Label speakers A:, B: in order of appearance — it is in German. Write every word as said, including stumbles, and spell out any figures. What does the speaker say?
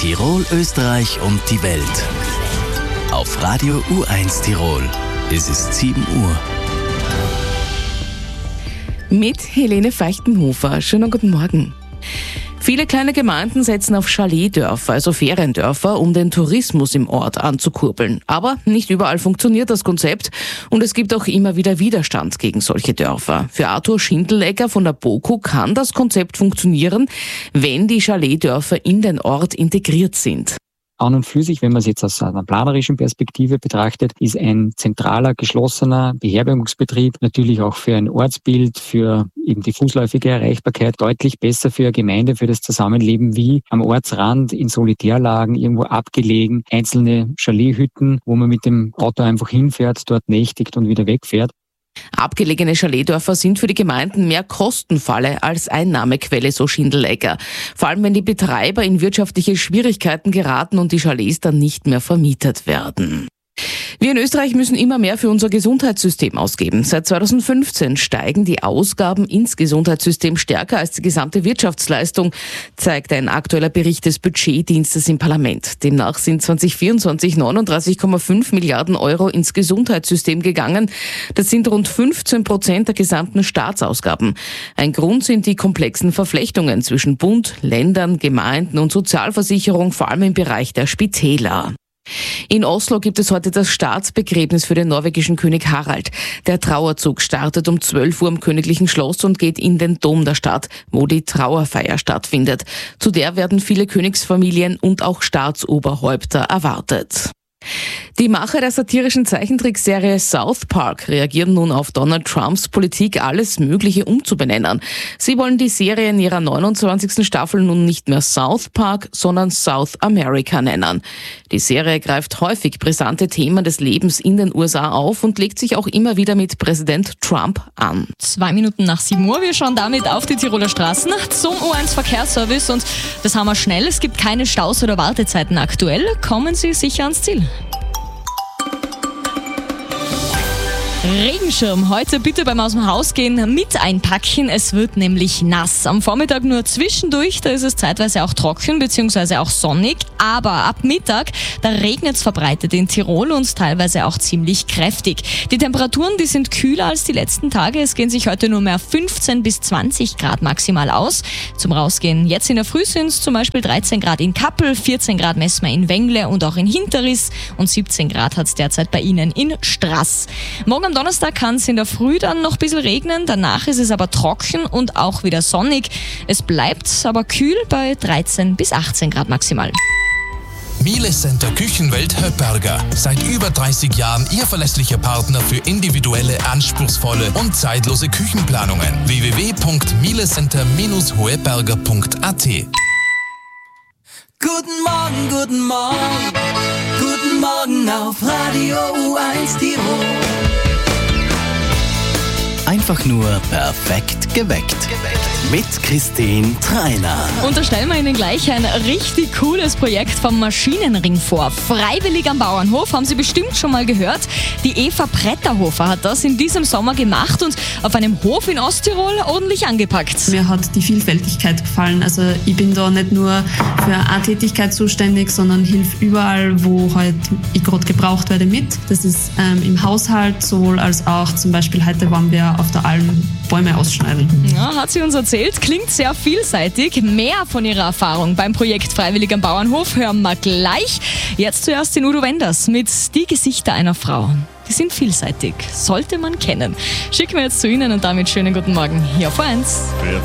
A: Tirol, Österreich und die Welt. Auf Radio U eins Tirol. Es ist sieben Uhr.
B: Mit Helene Feichtenhofer. Schönen guten Morgen. Viele kleine Gemeinden setzen auf Chaletdörfer, also Feriendörfer, um den Tourismus im Ort anzukurbeln. Aber nicht überall funktioniert das Konzept und es gibt auch immer wieder Widerstand gegen solche Dörfer. Für Arthur Schindelegger von der BOKU kann das Konzept funktionieren, wenn die Chaletdörfer in den Ort integriert sind.
C: An und für sich, wenn man es jetzt aus einer planerischen Perspektive betrachtet, ist ein zentraler, geschlossener Beherbergungsbetrieb natürlich auch für ein Ortsbild, für eben die fußläufige Erreichbarkeit deutlich besser für eine Gemeinde, für das Zusammenleben wie am Ortsrand in Solitärlagen, irgendwo abgelegen, einzelne Chalethütten, wo man mit dem Auto einfach hinfährt, dort nächtigt und wieder wegfährt.
B: Abgelegene Chaletdörfer sind für die Gemeinden mehr Kostenfalle als Einnahmequelle, so Schindelegger. Vor allem, wenn die Betreiber in wirtschaftliche Schwierigkeiten geraten und die Chalets dann nicht mehr vermietet werden. Wir in Österreich müssen immer mehr für unser Gesundheitssystem ausgeben. Seit zweitausendfünfzehn steigen die Ausgaben ins Gesundheitssystem stärker als die gesamte Wirtschaftsleistung, zeigt ein aktueller Bericht des Budgetdienstes im Parlament. Demnach sind zwanzig vierundzwanzig neununddreißig Komma fünf Milliarden Euro ins Gesundheitssystem gegangen. Das sind rund fünfzehn Prozent der gesamten Staatsausgaben. Ein Grund sind die komplexen Verflechtungen zwischen Bund, Ländern, Gemeinden und Sozialversicherung, vor allem im Bereich der Spitäler. In Oslo gibt es heute das Staatsbegräbnis für den norwegischen König Harald. Der Trauerzug startet um zwölf Uhr am Königlichen Schloss und geht in den Dom der Stadt, wo die Trauerfeier stattfindet. Zu der werden viele Königsfamilien und auch Staatsoberhäupter erwartet. Die Macher der satirischen Zeichentrickserie South Park reagieren nun auf Donald Trumps Politik, alles Mögliche umzubenennen. Sie wollen die Serie in ihrer neunundzwanzigsten Staffel nun nicht mehr South Park, sondern South America nennen. Die Serie greift häufig brisante Themen des Lebens in den U S A auf und legt sich auch immer wieder mit Präsident Trump an.
D: Zwei Minuten nach sieben Uhr, wir schauen damit auf die Tiroler Straßen zum U eins Verkehrsservice und das haben wir schnell. Es gibt keine Staus oder Wartezeiten aktuell. Kommen Sie sicher ans Ziel. Regenschirm. Heute bitte beim Aus dem Haus gehen mit einpacken. Es wird nämlich nass. Am Vormittag nur zwischendurch, da ist es zeitweise auch trocken bzw. auch sonnig. Aber ab Mittag, da regnet es verbreitet in Tirol und teilweise auch ziemlich kräftig. Die Temperaturen, die sind kühler als die letzten Tage. Es gehen sich heute nur mehr fünfzehn bis zwanzig Grad maximal aus. Zum Rausgehen jetzt in der Früh sind es zum Beispiel dreizehn Grad in Kappel, vierzehn Grad messen wir in Wengle und auch in Hinterriss und siebzehn Grad hat es derzeit bei Ihnen in Straß. Morgen am Donnerstag kann es in der Früh dann noch ein bisschen regnen, danach ist es aber trocken und auch wieder sonnig. Es bleibt aber kühl bei dreizehn bis achtzehn Grad maximal.
E: Miele Center Küchenwelt Höpperger. Seit über dreißig Jahren Ihr verlässlicher Partner für individuelle, anspruchsvolle und zeitlose Küchenplanungen. w w w punkt mielecenter Bindestrich hoeberger punkt a t.
F: Guten Morgen, guten Morgen, guten Morgen auf Radio U eins Tirol.
A: Einfach nur perfekt geweckt. Mit Christine Treiner.
D: Und da stellen wir Ihnen gleich ein richtig cooles Projekt vom Maschinenring vor. Freiwillig am Bauernhof, haben Sie bestimmt schon mal gehört. Die Eva Bretterhofer hat das in diesem Sommer gemacht und auf einem Hof in Osttirol ordentlich angepackt.
G: Mir hat die Vielfältigkeit gefallen. Also ich bin da nicht nur für eine Tätigkeit zuständig, sondern hilf überall, wo halt ich gerade gebraucht werde mit. Das ist ähm, im Haushalt sowohl als auch zum Beispiel heute waren wir auf der Alm Bäume ausschneiden.
D: Ja, hat sie uns erzählt, klingt sehr vielseitig. Mehr von ihrer Erfahrung beim Projekt Freiwillig am Bauernhof hören wir gleich. Jetzt zuerst den Udo Wenders mit Die Gesichter einer Frau. Die sind vielseitig, sollte man kennen. Schicken wir jetzt zu Ihnen und damit schönen guten Morgen hier auf eins.